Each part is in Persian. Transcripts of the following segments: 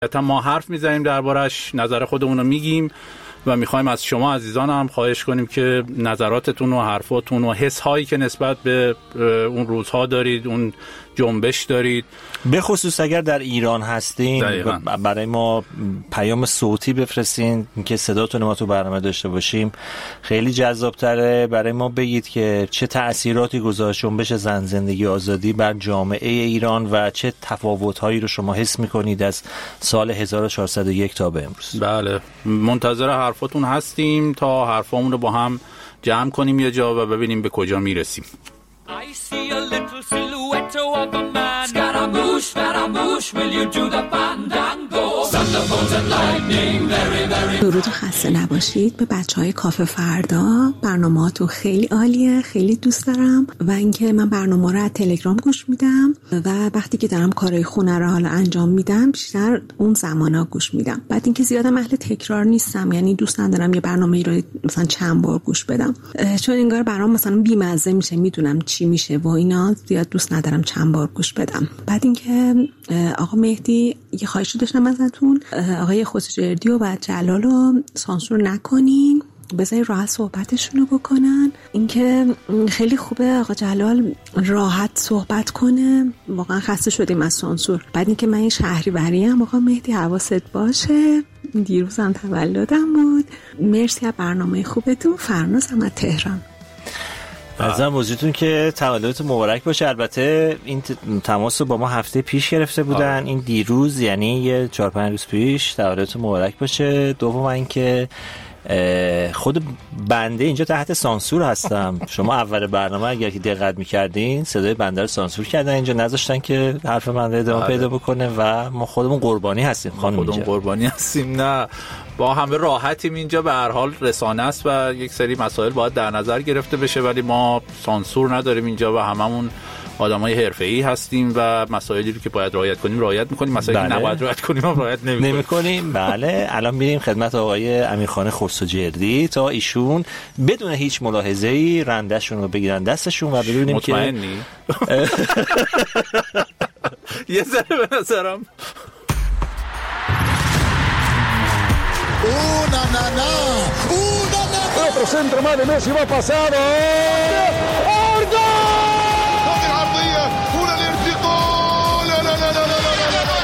ما حرف میزنیم دربارش، نظر خودمون رو میگیم و میخوایم از شما عزیزان هم خواهش کنیم که نظراتتون و حرفاتون و حس هایی که نسبت به اون روزها دارید، اون جنبش دارید، به خصوص اگر در ایران هستین برای ما پیام صوتی بفرستین که صداتون ما تو برنامه داشته باشیم. خیلی جذابتره. برای ما بگید که چه تأثیراتی گذاشت جنبش زن زندگی آزادی بر جامعه ایران و چه تفاوت‌هایی رو شما حس می‌کنید از سال 1401 تا به امروز. بله، منتظر حرفاتون هستیم تا حرفامون رو با هم جمع کنیم یه جا و ببینیم به کجا میرسیم. I see a little silhouette of a man. Scaramouche, Scaramouche, will you do the fandango? Thunderbolts and lightning, very, very. درود و خسته نباشید به بچهای کافه فردا. برنامه‌هاتون خیلی عالیه، خیلی دوست دارم و اینکه من برنامه رو از تلگرام گوش میدم و وقتی که دارم کارهای خونه رو حالا انجام میدم بیشتر اون زمانا گوش میدم. بعد اینکه زیادم اهل تکرار نیستم، یعنی دوست ندارم یه برنامه‌ای رو مثلا چند بار گوش بدم، چون انگار برام مثلا بی‌مزه میشه، میدونم چی میشه و اینا، زیاد دوست ندارم چند بار گوش بدم. بعد اینکه آقا مهدی یه خواهشی داشتم ازتون، آقای خوشجردی و جلال رو سانسور نکنین، بذارید راحت صحبتشون رو بکنن. اینکه خیلی خوبه آقا جلال راحت صحبت کنه، واقعا خسته شدیم از سانسور. بعد اینکه من این شهریوریم، آقا مهدی حواست باشه، دیروزم تولدم بود. مرسی از برنامه خوبتون. فرنازم از تهران. عرضم بزرگتون که تولدت مبارک باشه. البته این تماس رو با ما هفته پیش گرفته بودن، این دیروز یعنی یه 4-5 روز پیش. تولدت مبارک باشه. دوم اینکه خود بنده اینجا تحت سانسور هستم. شما اول برنامه اگر که دقت می‌کردین صدای بنده رو سانسور کردن، اینجا نذاشتن که حرف بنده ادامه پیدا بکنه و ما خودمون قربانی هستیم. خودمون قربانی هستیم. نه، با همه راحتیم اینجا. به هر حال رسانه است و یک سری مسائل باید در نظر گرفته بشه، ولی ما سانسور نداریم اینجا و هممون آدمای حرفه‌ای هستیم و مسائلی رو که باید رعایت کنیم رعایت می‌کنیم، مسائلی که نباید رعایت کنیم هم رعایت نمی‌کنیم. بله، الان میریم خدمت آقای امیرخان خسروجردی تا ایشون بدون هیچ ملاحظه‌ای رنده‌شون رو بگیرن دستشون و ببینیم که مطمئنی؟ یه ذره به نظرم Una nana, otro centro más de Messi va pasado. ¡Ordo! هذه العرضية هنا الارتقاء. لا لا لا لا لا لا لا لا.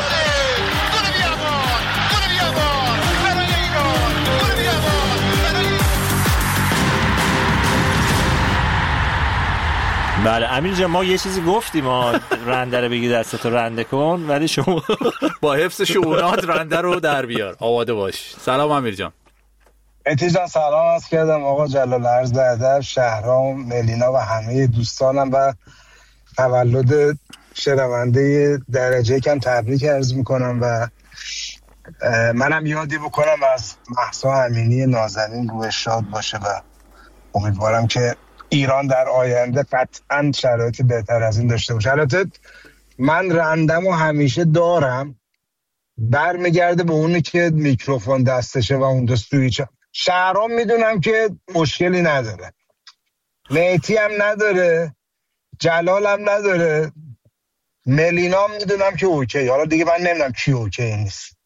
بله امیر جان، ما یه چیزی گفتیم، ما رنده رو بگی دستتو رنده کن، ولی شما با حفظ شعونات رنده رو در بیار. آماده باش. سلام امیر جان. مهدی جان سلام عرض کردم. آقا جلال عرض ادب، شهرام، ملینا و همه دوستانم و تولد شنونده درجه کم تبریک عرض میکنم و منم یادی بکنم از مهسا امینی نازنین، روح شاد باشه و امیدوارم که ایران در آینده قطعاً شرایط بهتر از این داشته باشه. البته من رندم و همیشه دارم، برمیگرده به اونی که میکروفون دستشه و اون دستویچ. شهرام میدونم که مشکلی نداره، مهدی هم نداره، جلال هم نداره، ملینا میدونم که اوکی. حالا دیگه من نمیدونم کی اوکی نیست.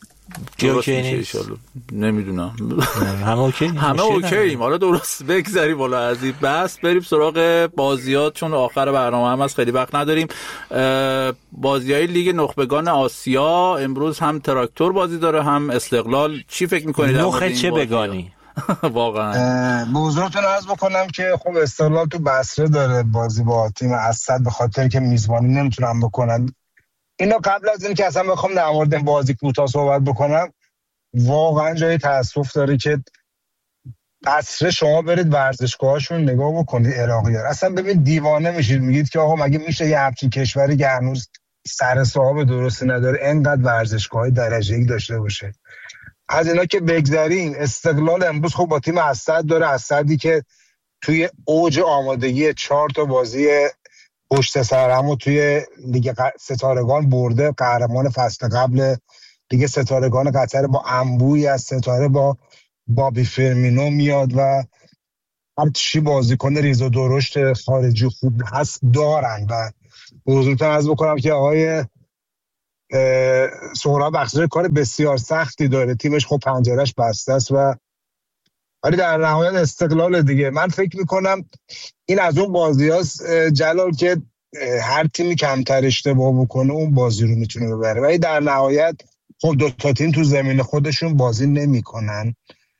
نمیدونم. همه اوکی، همه اوکییم. حالا درست بگذاریم بالا از این بس، بریم سراغ بازیات چون آخر برنامه هم از خیلی وقت نداریم. بازیای لیگ نخبگان آسیا امروز هم تراکتور بازی داره هم استقلال. چی فکر می‌کنید؟ نخه چه بگانی واقعا بزرگتون عرض بکنم که خب استقلال تو بصره داره بازی با تیم اسد، به خاطر که میزبانی نمیتونن بکنن. اینا قبل از این که اصلا بخوام در مورد بازی کوتاه صحبت بکنم، واقعا جای تأسف داره که بصره شما برید ورزشگاهاشون نگاه بکنید، عراقی‌ها اصلا ببین دیوانه میشید، میگید که آقا مگه میشه یه همچین کشوری که هنوز سر صاحب درستی نداره اینقدر ورزشگاه درجه‌ای داشته باشه. از اینا که بگذریم، استقلال امروز خب با تیم اسد داره، اسدی که توی اوج آمادگی 4 تا بازی پشت سر هم توی لیگ ستارگان برده، قهرمان فصل قبل لیگ ستارگان قطر با انبوی از ستاره با بابی فرمینو میاد و هر چی بازیکن ریز و درشت خارجی خوب هست دارن و بزرگتر از بکنم که آقای سهراب بخشیداری کار بسیار سختی داره، تیمش خب پنجرهش بسته است و ولی در نهایت استقلال دیگه. من فکر میکنم این از اون بازیاست جلال که هر تیمی کمتر اشتباه بکنه اون بازی رو میتونه ببره، ولی در نهایت خب دو تا تیم تو زمین خودشون بازی نمیکنن،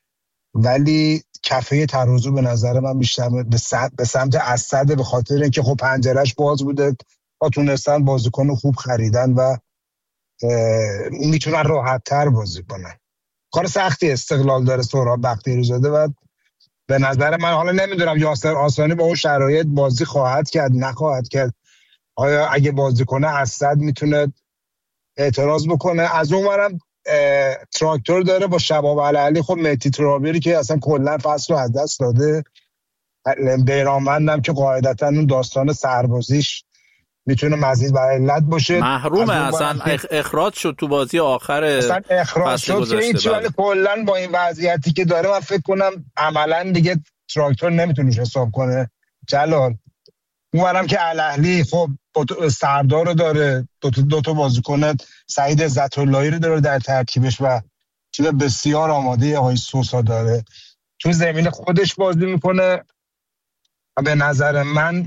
ولی کفه ترازو به نظر من بیشتر به سمت اسد، به خاطر اینکه خب پنجرهش باز بوده و تونستن بازیکن خوب خریدن و میتونن راحت تر بازی کنن. کار سختی استقلال داره سهراب بختیاری زاده و به نظر من، حالا نمیدونم یاسر آسانی با اون شرایط بازی خواهد کرد نخواهد کرد، آیا اگه بازی کنه اسد میتونه اعتراض بکنه. از اون ورم تراکتور داره با شباب العلی، خب مهدی ترابیری که اصلا کلا فصل رو از دست داده، بیرانوندم که قاعدتا اون داستان سربازیش میتونه مزید بر علت باشه، محرومه اصلا اخراج شد تو بازی آخر اصلا اخراج شد که این ولی کلا با این وضعیتی که داره من فکر کنم عملا دیگه تراکتور نمیتونه حساب کنه. جلال اونورم که الاهلی خب سردار رو داره، دو تا بازیکن سعید عزت اللهی رو داره در ترکیبش و تیم بسیار آماده آقای سوسا داره، تو زمین خودش بازی میکنه و به نظر من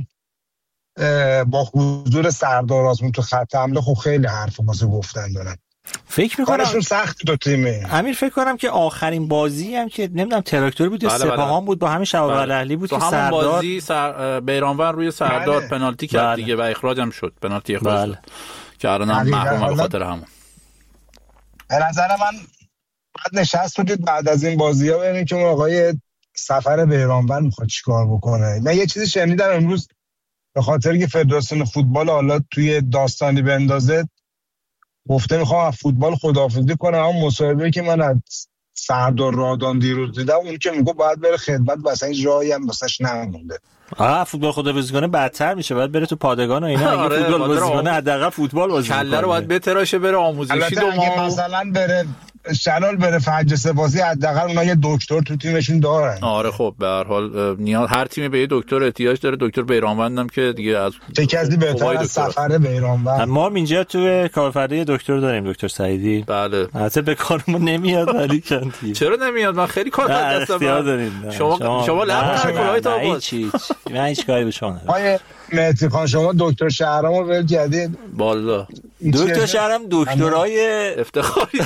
با حضور سردار آزمون تو خط حمله خب خیلی حرف واسه گفتن دارن. فکر می‌کنم کارشون سخت دو تیمه. امیر فکر کنم که آخرین بازی هم که نمیدونم تراکتور بود یا سپاهان بود با همین شباب الاهلی بود که سردار بازی بیرانوند روی سردار پنالتی کرد دیگه و اخراج هم شد، پنالتی اخراج شد که الانم محروم به خاطر همون. به نظر من بعد نشست بودید بعد از این بازی‌ها ببینیم که آقای سفر بیرانوند میخواد چیکار بکنه. من یه چیزی شنیدم امروز به خاطر که فدراسیون فوتبال حالا توی داستانی بندازه گفته میخوام فوتبال خداحافظی کنم، اما مصاحبه‌ای که من از سردار رادان دیروز دیدم اون که میگه باید بره خدمت، واسه این جایی هم واسش نمونده. فوتبال خداحافظی کنه بدتر میشه، باید بره تو پادگان و اینا. اگه فوتبال بازی کنه حداقل فوتبال بازی کنه، کله رو باید بتراشه بره آموزشی اگه مثلا بره شلال بره فجسه بازی حداقل اونا یه دکتر تو تیمشون دارن. آره خب به هر حال نیاز هر تیمی به یه دکتر احتیاج داره. دکتر بیرانوندم که دیگه از کسی بهتر از سفر بیرانوند. ما اینجا تو کارفرده دکتر داریم، دکتر سعیدی. بله البته به کارمون نمیاد ولی چندی. چرا نمیاد؟ من خیلی کار دستم. شما لب من هیچ کاری به شما ندارم. آقای مهدی خان شما دکتر شهرامو ول کردید. والا دکتر شهرام دکترای افتخاری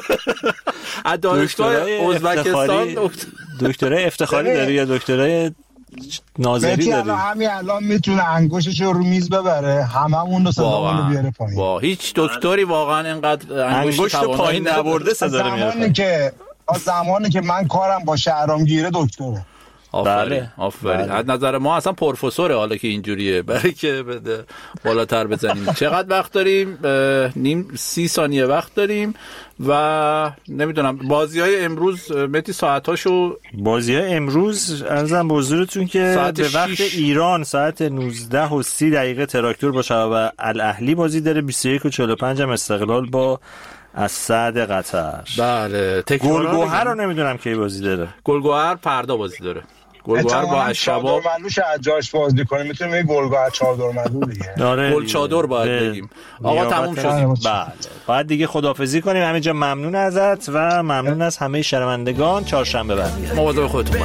از دانشگاه ازبکستان دکترای افتخاری داره یا دکترای ناظری داری؟ همین الان میتونه انگشتش رو میز ببره هممون رو صدامون رو بیاره پایین. هیچ دکتری واقعا اینقدر انگشت پایین نبرده صدا رو میاره. زمانی که من کارم با شهرام گیره دکتره. آفرین از نظر ما اصلا پروفسوره حالا که اینجوریه، برای که بالاتر بزنیم. چقدر وقت داریم؟ نیم 30 ثانیه وقت داریم و نمیدونم بازی‌های امروز متی ساعتاشو بازی‌های امروز ارزم به حضورتون که به وقت ایران ساعت 19:30 تراکتور با شباب الاهلی بازی داره، 21:45 هم استقلال با اسد قطر. بله گلگوهر رو نمیدونم کی بازی داره. گلگوهر فردا بازی داره. گلگوهر با الشباب ملوش جاش بازی کنه، میتونه میگه گلگوهر چادر ملو دیگه. گل چادر باید بگیم. آقا تموم شد. بله باید دیگه خداحافظی کنیم. همینجا ممنون ازت و ممنون از همه شنوندگان. چهارشنبه برمیگردیم. مواظب خودتون